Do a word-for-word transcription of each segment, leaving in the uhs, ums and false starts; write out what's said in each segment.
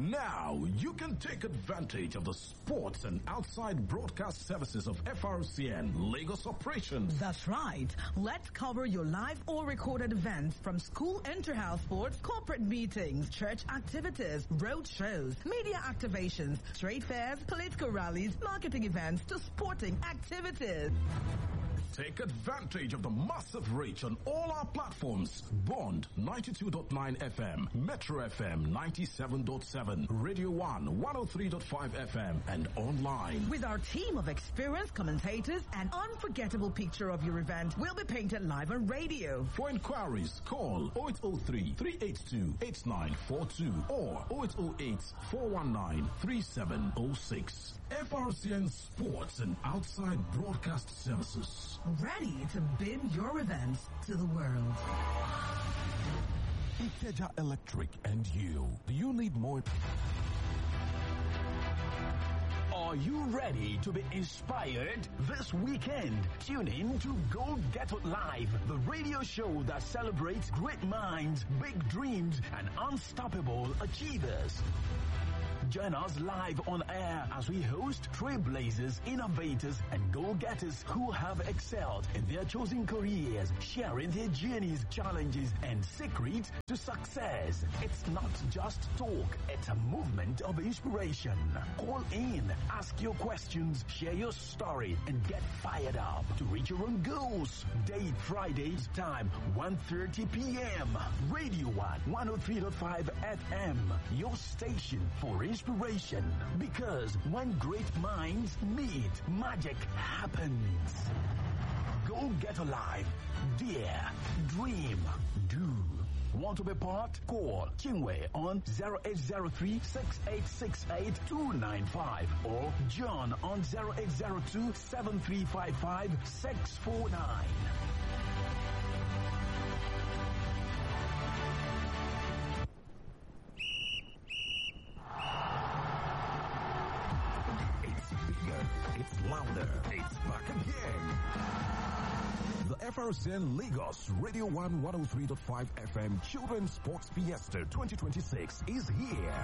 Now you can take advantage of the sports and outside broadcast services of F R C N Lagos operations. That's right. Let's cover your live or recorded events from school inter-house sports, corporate meetings, church activities, road shows, media activations, trade fairs, political rallies, marketing events to sporting activities. Take advantage of the massive reach on all our platforms. Bond ninety-two point nine F M, Metro F M ninety-seven point seven, Radio one one oh three point five F M, and online. With our team of experienced commentators, an unforgettable picture of your event will be painted live on radio. For inquiries, call oh eight oh three, three eight two, eight nine four two or oh eight oh eight, four one nine, three seven oh six. F R C N Sports and Outside Broadcast Services. Ready to bid your events to the world. Ikeja Electric and you. Do you need more? Are you ready to be inspired this weekend? Tune in to Go Get It Live, the radio show that celebrates great minds, big dreams, and unstoppable achievers. Join us live on air as we host trailblazers, innovators, and go-getters who have excelled in their chosen careers, sharing their journeys, challenges, and secrets to success. It's not just talk, it's a movement of inspiration. Call in, ask your questions, share your story, and get fired up to reach your own goals. Date Fridays, time one thirty p.m. Radio one, one oh three point five F M, your station for inspiration. Inspiration, because when great minds meet, magic happens. Go get alive. Dare. Dream. Do. Want to be part? Call Chingwe on zero eight zero three, six eight six eight, two nine five or John on zero eight zero two, seven three five five, six four nine. It's louder. It's back again. The F R C N Lagos Radio one one oh three point five F M Children's Sports Fiesta twenty twenty-six is here.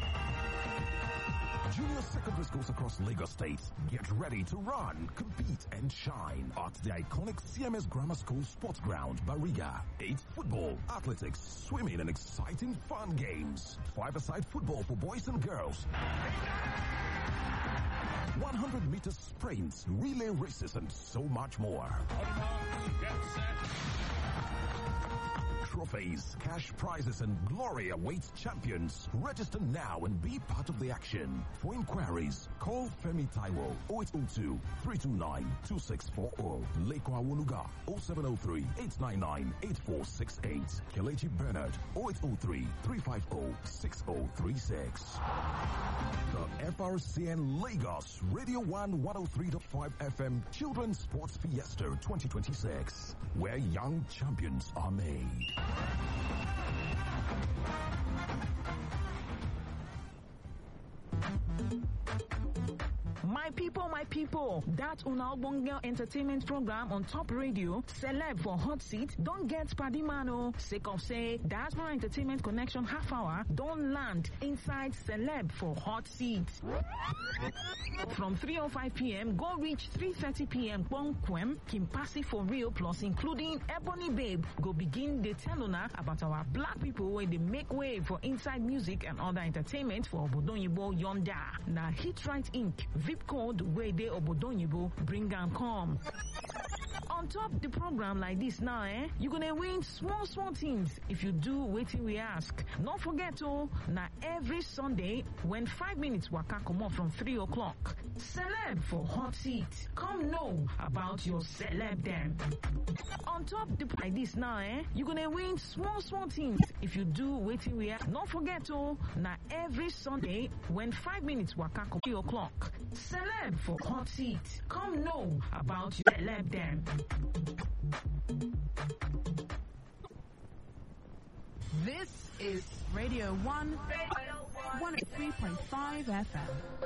Junior secondary schools across Lagos State, get ready to run, compete, and shine at the iconic C M S Grammar School Sports Ground, Bariga. Eight football, athletics, swimming, and exciting fun games. Five-a-side football for boys and girls. one hundred meter sprints, relay races, and so much more. Trophies, cash prizes, and glory awaits champions. Register now and be part of the action. For inquiries, call Femi Taiwo oh eight oh two, three two nine, two six four oh. Leko Awoluga oh seven oh three, eight nine nine, eight four six eight. Kelechi Bernard oh eight oh three, three five oh, six oh three six. The F R C N Lagos Radio one one oh three point five F M Children's Sports Fiesta twenty twenty-six, where young champions are made. My people, my people, that Una Ogbonge entertainment program on Top Radio, Celeb for Hot Seat, don't get Padimano. Sake of say, Diaspora Entertainment Connection half hour, don't land inside Celeb for Hot Seat. From three oh five p.m., go reach three thirty p.m. Bonquem, Kimpasi for real, plus including Ebony Babe, go begin the tell una about our black people where they make way for inside music and other entertainment for Obodonyibo Yonda. Now Hit Right Incorporated, V I P code where they Obodonyibo bring and come. On top the program like this now, eh, you're gonna win small, small things if you do waiting we ask. Don't forget to, now every Sunday when five minutes waka come on from three o'clock. Celeb for Hot Seat. Come know about your celeb then. On top the like this now, eh, you're gonna win small, small things if you do waiting we ask. Don't forget to, now every Sunday when five minutes waka come three o'clock. Celeb for Hot Seat. Come know about your celeb then. This is Radio one, one oh three point five F M.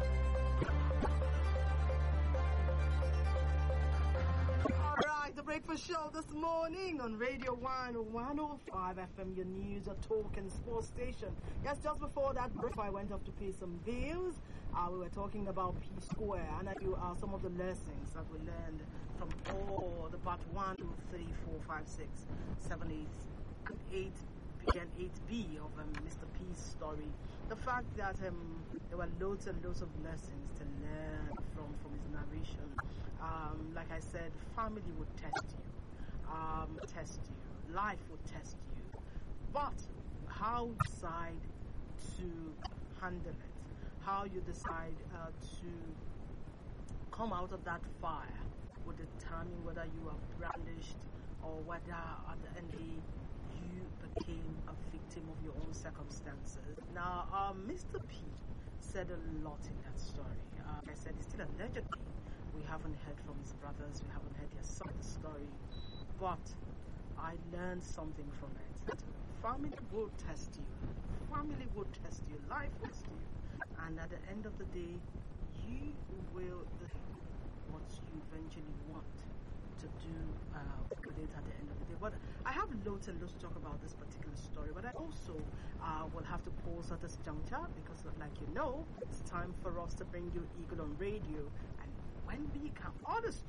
The breakfast Breakfast Show this morning on Radio one one oh five F M, your news, a talk and sports station. Yes, just before that break, I went off to pay some bills. Uh, we were talking about P Square, and I do uh, some of the lessons that we learned from all the part one, two, three, four, five, six, seven, eight, eight B and eight B of um, Mister P's story. The fact that um, there were loads and loads of lessons to learn from, from his narration. Um, like I said, family would test you, um, test you, life would test you, but how you decide to handle it, how you decide uh, to come out of that fire will determine whether you are brandished or whether at the end of the day you became a victim of your own circumstances. Now, um, Mister P said a lot in that story. Uh, like I said, he's still allegedly. We haven't heard from his brothers, we haven't heard their side of the story, but I learned something from it. Family will test you, family will test you, life will test you, and at the end of the day, you will do what you eventually want to do uh, with it at the end of the day. But I have loads and loads to talk about this particular story, but I also uh, will have to pause at this juncture because, like you know, it's time for us to bring you Eagle on Radio. When we come on the story,